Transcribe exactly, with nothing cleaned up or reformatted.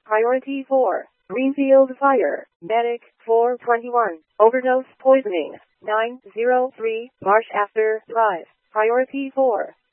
Priority four. Greenfield Fire. Medic four twenty-one. Overdose poisoning. nine zero three. Marsh after drive. Priority four.